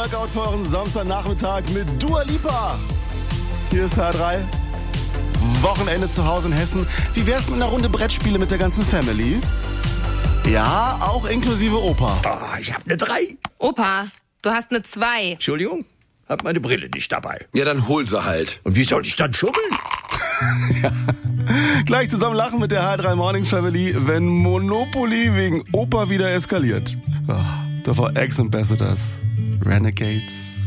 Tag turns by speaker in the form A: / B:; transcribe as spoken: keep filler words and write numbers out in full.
A: Workout für euren Samstagnachmittag mit Dua Lipa. Hier ist H drei. Wochenende zu Hause in Hessen. Wie wär's mit einer Runde Brettspiele mit der ganzen Family? Ja, auch inklusive Opa.
B: Oh, ich hab eine drei.
C: Opa, du hast eine zwei.
B: Entschuldigung, hab meine Brille nicht dabei.
D: Ja, dann hol sie halt.
B: Und wie soll ich dann schummeln?
A: Ja. Gleich zusammen lachen mit der H drei Morning Family, wenn Monopoly wegen Opa wieder eskaliert. Oh, davor Ex-Ambassadors, Renegades.